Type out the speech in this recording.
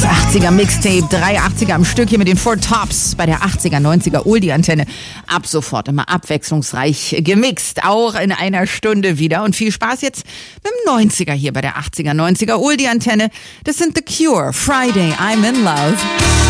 80er Mixtape, 3 80er am Stück hier mit den Four Tops bei der 80er, 90er Oldie-Antenne. Ab sofort immer abwechslungsreich gemixt, auch in einer Stunde wieder. Und viel Spaß jetzt mit dem 90er hier bei der 80er, 90er Oldie-Antenne. Das sind The Cure, Friday, I'm in Love.